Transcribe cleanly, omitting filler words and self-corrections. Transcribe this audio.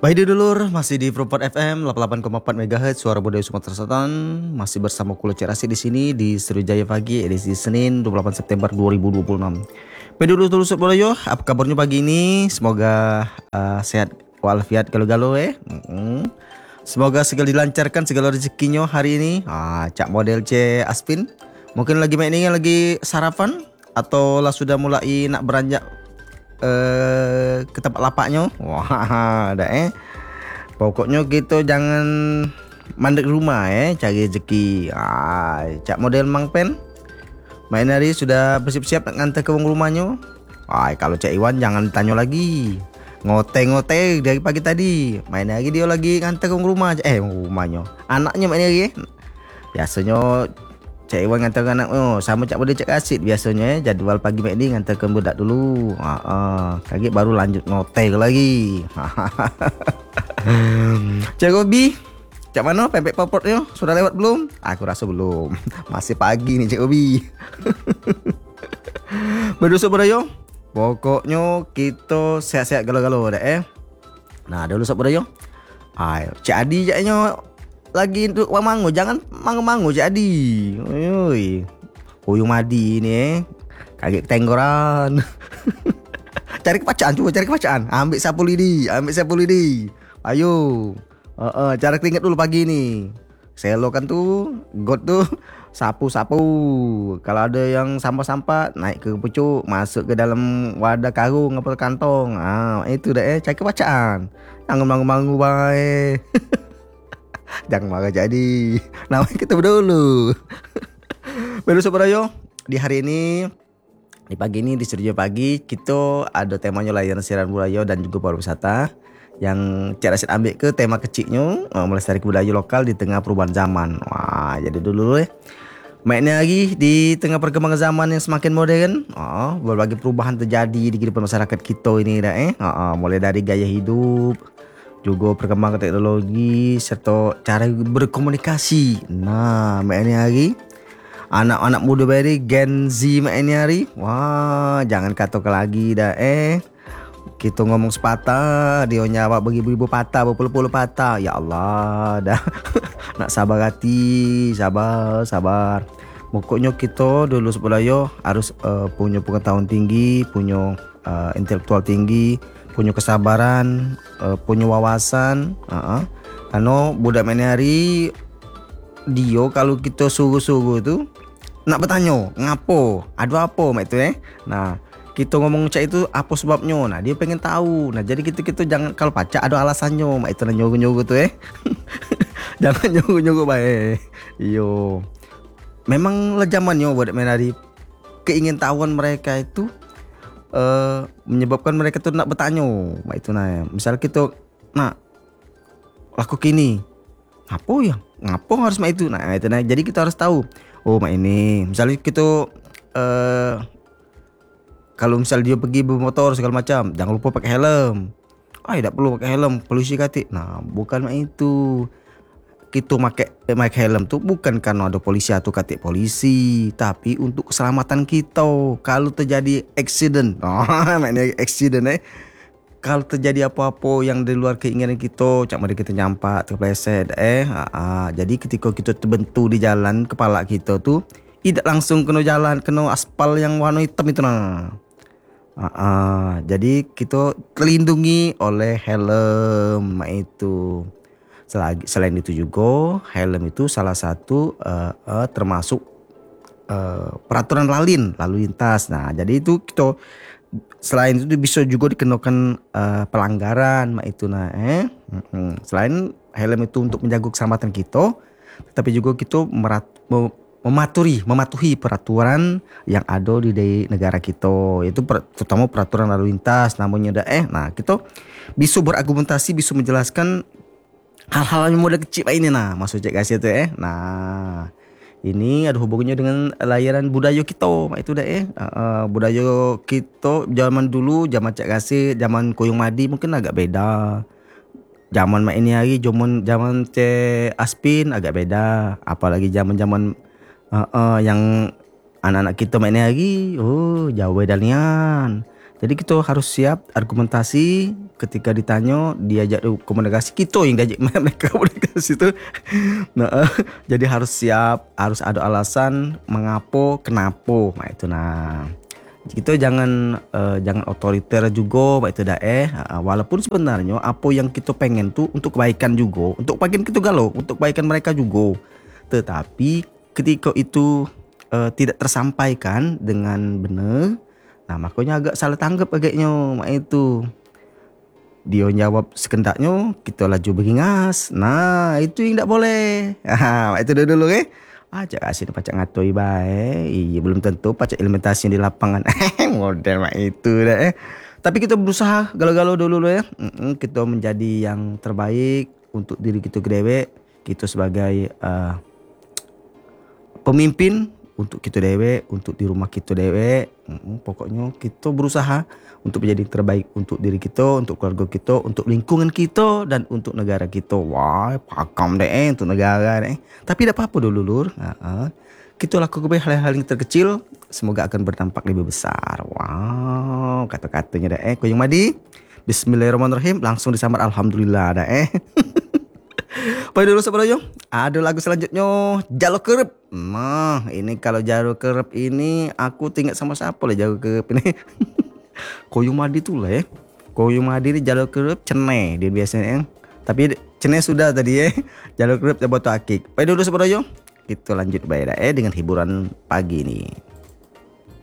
Baik dulur, masih di Proport FM 88,4 MHz Suara Budaya Sumatera Selatan. Masih bersama Kulo Cik Rasid di sini di Sriwijaya Pagi edisi Senin 28 September 2026. Baik dulur Sumatera, apa kabarnya pagi ini? Semoga sehat walafiat galau-galau Semoga segala dilancarkan segala rezekinya hari ini. Cak model C Aspin. Mungkin lagi main ini lagi sarapan atau lah sudah mulai nak beranjak ke tempat lapaknya. Wah, ada Pokoknya kita jangan mandek rumah cari rezeki. Cak model Mang Pen. Main hari sudah bersiap-siap nak ngantar ke rumahnya. Kalau Cak Iwan jangan tanya lagi. Ngote-ngote dari pagi tadi. Main hari dia lagi ngantar ke rumahnya. Anaknya main hari biasanya Cak Iwan ngantar anak sama Cak Bodeh Cak Rasid biasanya jadwal pagi mek ni ngantarkan budak dulu. Kaget baru lanjut ngotel lagi. Cak Robi, Cak mana pempek popotnya? Sudah lewat belum? Aku rasa belum. Masih pagi ni Cak Robi. Berdusuk berayo. Pokoknya kita sehat-sehat galau-galau dah Nah, dulu sok berayo. Cak Adi jaknya lagi untuk mango, jangan mango jadi. Oi. Huyung madi ni kaget tenggoran. Cari kepacaan. Ambil sapu lidi. Ayo. Cara keringat dulu pagi ni. Selo kan tu, got tu sapu-sapu. Kalau ada yang sampah-sampah naik ke pucuk, masuk ke dalam wadah karung apa kantong. Itu dah cari kepacaan. Jangan mangu-mangu baik. Jangan marah jadi. Namanya kita berdulu. Baru Sobrayo, di hari ini, di pagi ini di Sriwijaya Pagi kita ada temanya layanan siaran budaya dan juga pariwisata yang Cik Rasid ambil ke tema kecilnya melestarikan budaya lokal di tengah perubahan zaman. Jadi dulu mainnya lagi di tengah perkembangan zaman yang semakin modern. Berbagai perubahan terjadi di kehidupan masyarakat kita ini mulai dari gaya hidup, juga perkembangan teknologi serta cara berkomunikasi. Mainnya hari anak-anak muda beri Gen Z mainnya hari. Jangan kata lagi dah kita ngomong sepatah, dia nyawa beribu-ribu patah, berpuluh-puluh patah. Ya Allah dah. Nak sabar hati, sabar. Pokoknya kita dulu sebelaya harus punya pengetahuan tinggi, punya intelektual tinggi, punya kesabaran, punya wawasan. Karena budak mana hari dia kalau kita suruh-suruh tu nak bertanya ngapo, ada apa mak itu Nah, kita ngomong cak itu apa sebabnya. Dia pengen tahu. Jadi kita jangan kalau pacak ada alasannya mak itu nak nyuruh-nyuruh tu Jangan nyuruh-nyuruh baik. Iyo. Memang lah zamannya budak mana hari keingintahuan mereka itu menyebabkan mereka tu nak bertanya mak itu misal kita nak laku kini ngapo harus mak itu itu jadi kita harus tahu mak ini misalnya kita kalau misal dia pergi bermotor segala macam jangan lupa pakai helm. Tak perlu pakai helm, polisi katik. Bukan mak itu. Kita pakai helm tu bukan karena ada polisi atau katik polisi, tapi untuk keselamatan kita. Kalau terjadi accident, maknanya accident kalau terjadi apa-apa yang di luar keinginan kita, cak mari kita nyampak terpleset jadi ketika kita terbentur di jalan, kepala kita tu tidak langsung kena jalan, kena aspal yang warna hitam itu jadi kita terlindungi oleh helm itu. Selain itu juga helm itu salah satu termasuk peraturan lalu lintas. Jadi itu kita selain itu bisa juga dikenakan pelanggaran itu Selain helm itu untuk menjaga keselamatan kita, tetapi juga kita mematuhi peraturan yang ada di negara kita, yaitu terutama peraturan lalu lintas namanya kita bisa berargumentasi, bisa menjelaskan hal-hal yang mudah kecil ini maksud cek kasih tu ini ada hubungannya dengan layanan budaya kita itu budaya kita zaman dulu, zaman cek kasih, zaman koyong madi mungkin agak beda. Zaman mak ini hari zaman cek Aspin agak beda, apalagi zaman yang anak-anak kita mak ini hari jauh bedanya. Jadi kita harus siap argumentasi ketika ditanya diajak komunikasi, kita yang diajak mereka komunikasi itu. Nah, jadi harus siap, harus ada alasan mengapa, kenapa. Nah itu kita jangan otoriter juga, itu dah walaupun sebenarnya apa yang kita pengen tuh untuk kebaikan juga, untuk bagian kita galau, untuk kebaikan mereka juga. Tetapi ketika itu tidak tersampaikan dengan benar, nah makanya agak salah tanggap agaknya. Mak itu dia jawab sekendaknya, kita laju beringas. Nah itu yang tidak boleh. Itu dulu Pacak asin pacak ngatoi bae. Iya belum tentu pacak implementasi di lapangan. Model mak itu dah. Tapi kita berusaha galau-galau dulu ya. Kita menjadi yang terbaik untuk diri kita dewe. Kita sebagai pemimpin untuk kita dewe, untuk di rumah kita dewe. Pokoknya kita berusaha untuk menjadi yang terbaik untuk diri kita, untuk keluarga kita, untuk lingkungan kita, dan untuk negara kita. Wah, pakam deh untuk negara deh. Tapi tidak apa-apa dulu lur. Kita lakukan hal-hal yang terkecil, semoga akan berdampak lebih besar. Wow, kata-katanya deh. Koyong Madi, Bismillahirrahmanirrahim, langsung disamar alhamdulillah deh. Pada dulu sebenarnya ada lagu selanjutnya Jalo Kerep. Nah ini kalau Jalo Kerep ini aku tinggal sama siapa lah Jalo Kerep ini. Koyong Madi tuh lah ya. Koyong Madi ini Jalo Kerep cene dia biasanya. Tapi cene sudah tadi ya. Jalo Kerep ya buat akik. Pada dulu sebenarnya kita lanjut baik dengan hiburan pagi ini.